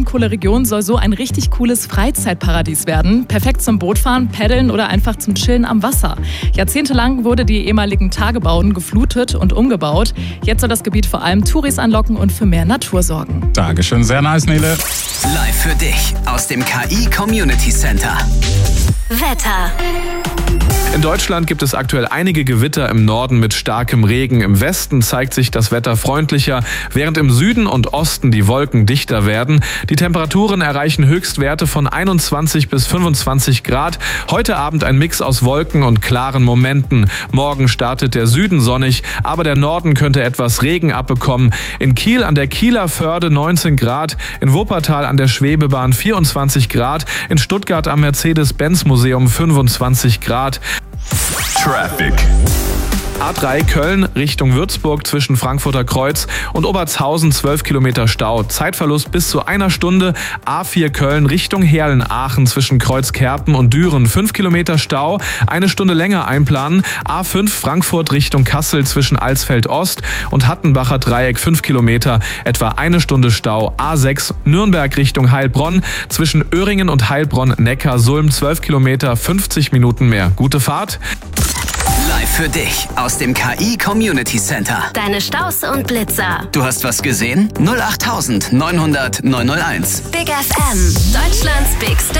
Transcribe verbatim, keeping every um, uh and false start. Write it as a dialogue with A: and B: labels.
A: Braunkohleregion soll so ein richtig cooles Freizeitparadies werden. Perfekt zum Bootfahren, Paddeln oder einfach zum Chillen am Wasser. Jahrzehntelang wurde die ehemaligen Tagebauten geflutet und umgebaut. Jetzt soll das Gebiet vor allem Touris anlocken und für mehr Natur sorgen.
B: Dankeschön, sehr nice, Nele.
C: Live für dich aus dem K I Community Center.
D: Wetter.
E: In Deutschland gibt es aktuell einige Gewitter im Norden mit starkem Regen. Im Westen zeigt sich das Wetter freundlicher, während im Süden und Osten die Wolken dichter werden. Die Temperaturen erreichen Höchstwerte von einundzwanzig bis fünfundzwanzig Grad. Heute Abend ein Mix aus Wolken und klaren Momenten. Morgen startet der Süden sonnig, aber der Norden könnte etwas Regen abbekommen. In Kiel an der Kieler Förde neunzehn Grad, in Wuppertal an der Schwebebahn vierundzwanzig Grad, in Stuttgart am Mercedes-Benz-Museum fünfundzwanzig Grad.
F: Traffic.
E: A drei Köln Richtung Würzburg zwischen Frankfurter Kreuz und Obertshausen zwölf Kilometer Stau. Zeitverlust bis zu einer Stunde. A vier Köln Richtung Herlen-Aachen zwischen Kreuzkerpen und Düren fünf Kilometer Stau. Eine Stunde länger einplanen. A fünf Frankfurt Richtung Kassel zwischen Alsfeld-Ost und Hattenbacher Dreieck fünf Kilometer. Etwa eine Stunde Stau. A sechs Nürnberg Richtung Heilbronn zwischen Öhringen und Heilbronn-Neckar-Sulm zwölf Kilometer, fünfzig Minuten mehr. Gute Fahrt.
C: Live für dich aus dem K I Community Center.
D: Deine Staus und Blitzer.
C: Du hast was gesehen? null acht neunhundert neunhundert neunhunderteins.
D: Big F M. Deutschlands Big Stimme.